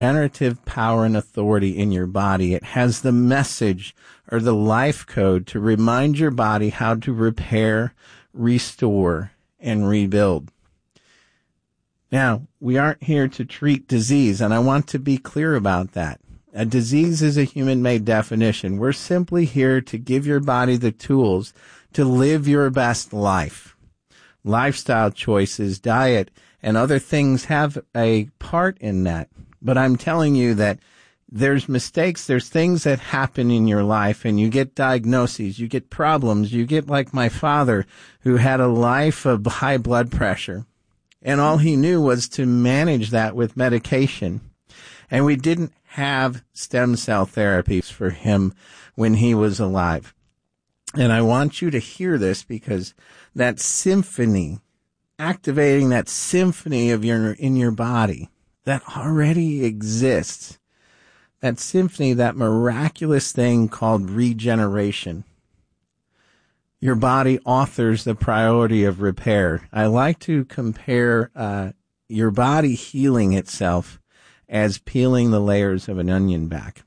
Generative power and authority in your body. It has the message or the life code to remind your body how to repair, restore, and rebuild. Now, we aren't here to treat disease, and I want to be clear about that. A disease is a human-made definition. We're simply here to give your body the tools to live your best life. Lifestyle choices, diet, and other things have a part in that. But I'm telling you that there's mistakes, there's things that happen in your life, and you get diagnoses, you get problems, you get like my father, who had a life of high blood pressure. And all he knew was to manage that with medication. And we didn't have stem cell therapies for him when he was alive. And I want you to hear this, because that symphony, activating that symphony of in your body that already exists, that symphony, that miraculous thing called regeneration. Your body authors the priority of repair. I like to compare your body healing itself as peeling the layers of an onion back.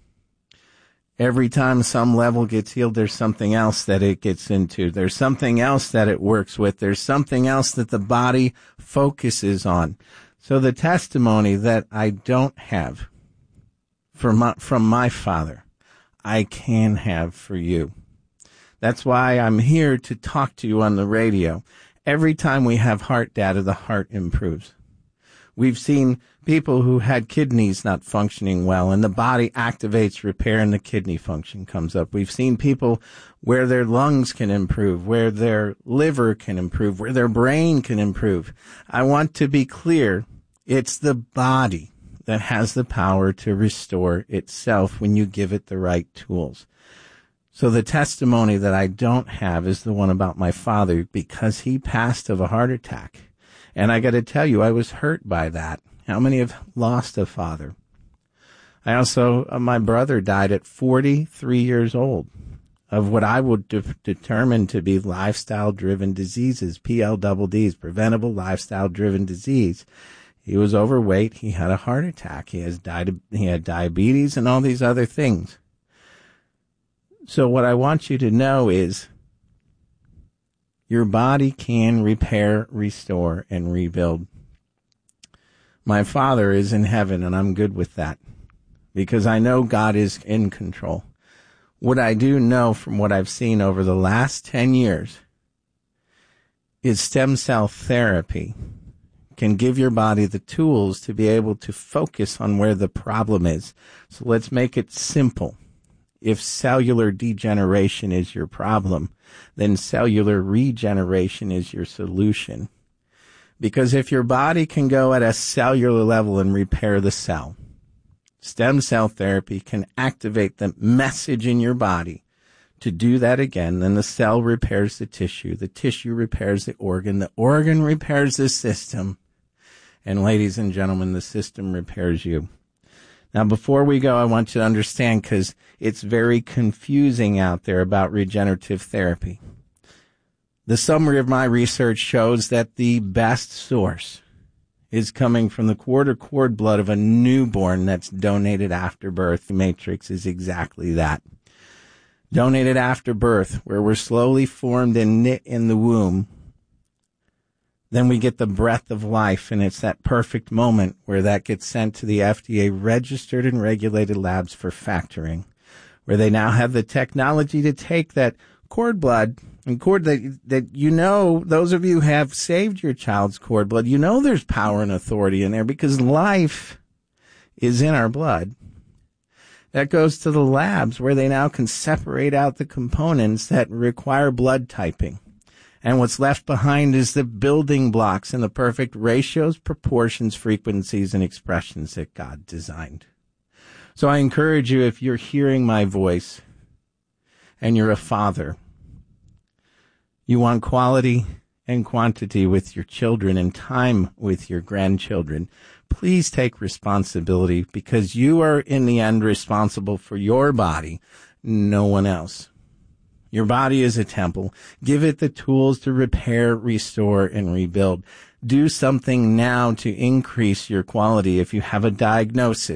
Every time some level gets healed, there's something else that it gets into. There's something else that it works with. There's something else that the body focuses on. So the testimony that I don't have from my Father, I can have for you. That's why I'm here to talk to you on the radio. Every time we have heart data, the heart improves. We've seen people who had kidneys not functioning well, and the body activates repair and the kidney function comes up. We've seen people where their lungs can improve, where their liver can improve, where their brain can improve. I want to be clear, it's the body that has the power to restore itself when you give it the right tools. So the testimony that I don't have is the one about my father, because he passed of a heart attack. And I got to tell you, I was hurt by that. How many have lost a father? I also, my brother died at 43 years old of what I would determine to be lifestyle-driven diseases, PLDDs, preventable lifestyle-driven disease. He was overweight. He had a heart attack. He had diabetes and all these other things. So what I want you to know is your body can repair, restore, and rebuild. My Father is in heaven, and I'm good with that, because I know God is in control. What I do know from what I've seen over the last 10 years is stem cell therapy can give your body the tools to be able to focus on where the problem is. So let's make it simple. If cellular degeneration is your problem, then cellular regeneration is your solution. Because if your body can go at a cellular level and repair the cell, stem cell therapy can activate the message in your body to do that again. Then the cell repairs the tissue repairs the organ repairs the system, and ladies and gentlemen, the system repairs you. Now, before we go, I want you to understand, because it's very confusing out there about regenerative therapy. The summary of my research shows that the best source is coming from the cord blood of a newborn that's donated after birth. The matrix is exactly that. Donated after birth, where we're slowly formed and knit in the womb. Then we get the breath of life, and it's that perfect moment where that gets sent to the FDA registered and regulated labs for factoring, where they now have the technology to take that cord blood and cord that you know, those of you who have saved your child's cord blood, you know there's power and authority in there, because life is in our blood. That goes to the labs, where they now can separate out the components that require blood typing. And what's left behind is the building blocks and the perfect ratios, proportions, frequencies, and expressions that God designed. So I encourage you, if you're hearing my voice and you're a father, you want quality and quantity with your children and time with your grandchildren, please take responsibility, because you are in the end responsible for your body, no one else. Your body is a temple. Give it the tools to repair, restore, and rebuild. Do something now to increase your quality. If you have a diagnosis,